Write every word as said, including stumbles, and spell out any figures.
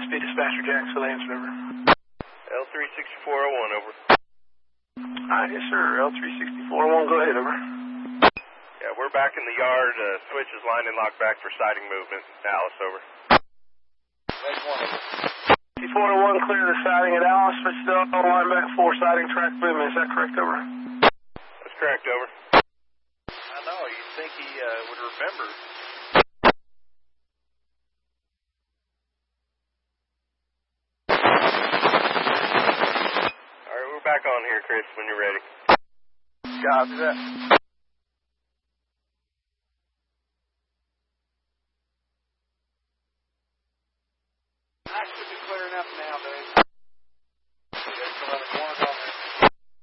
Speed Dispatcher, Jacksonville, answer, over. L three sixty-four oh one, over. Alright, yes, sir. L three sixty-four oh one, go ahead, over. Yeah, we're back in the yard. Uh, switch is lined and locked back for sighting movement. Dallas, over. sixty-four oh one, clear the siding at Dallas. Switch still on line back for sighting track movement. Is that correct, over? That's correct, over. I know, you'd think he uh, would remember. Alright, we're back on here, Chris, when you're ready. Copy that.